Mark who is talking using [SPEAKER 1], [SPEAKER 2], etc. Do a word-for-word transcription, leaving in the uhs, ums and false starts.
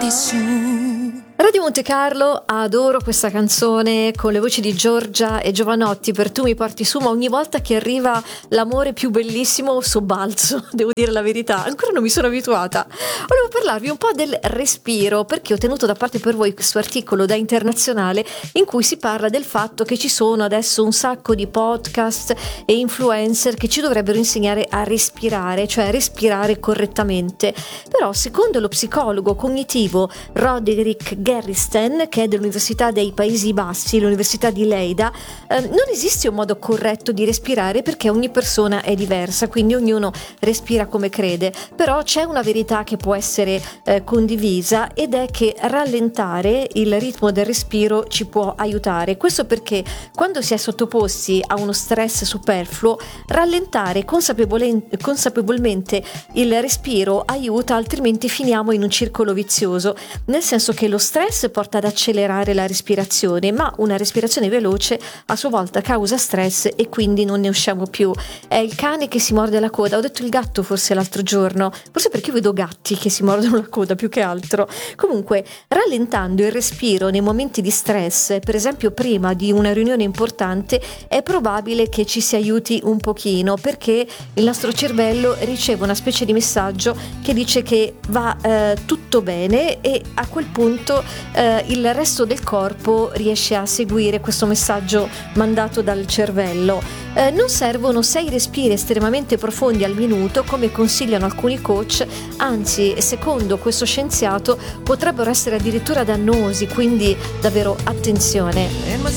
[SPEAKER 1] su.
[SPEAKER 2] Radio Monte Carlo, adoro questa canzone con le voci di Giorgia e Giovanotti, per Tu mi porti su, ma ogni volta che arriva l'amore più bellissimo sobbalzo, devo dire la verità, ancora non mi sono abituata. Volevo parlarvi un po' del respiro, perché ho tenuto da parte per voi questo articolo da Internazionale in cui si parla del fatto che ci sono adesso un sacco di podcast e influencer che ci dovrebbero insegnare a respirare, cioè a respirare correttamente. Però secondo lo psicologo cognitivo Roderick Gerristen, che è dell'Università dei Paesi Bassi, l'Università di Leida, eh, non esiste un modo corretto di respirare perché ogni persona è diversa, quindi ognuno respira come crede. Però c'è una verità che può essere eh, condivisa, ed è che rallentare il ritmo del respiro ci può aiutare. Questo perché quando si è sottoposti a uno stress superfluo, rallentare consapevole- consapevolmente il respiro aiuta, altrimenti finiamo in un circolo vizioso, nel senso che lo stress porta ad accelerare la respirazione, ma una respirazione veloce a sua volta causa stress e quindi non ne usciamo più. È il cane che si morde la coda, ho detto il gatto forse l'altro giorno, forse perché io vedo gatti che si mordono la coda più che altro. Comunque, rallentando il respiro nei momenti di stress, per esempio prima di una riunione importante, è probabile che ci si aiuti un pochino, perché il nostro cervello riceve una specie di messaggio che dice che va eh, tutto bene, e a quel punto eh, il resto del corpo riesce a seguire questo messaggio mandato dal cervello. Eh, non servono sei respiri estremamente profondi al minuto, come consigliano alcuni coach, anzi, secondo questo scienziato, potrebbero essere addirittura dannosi, quindi davvero attenzione.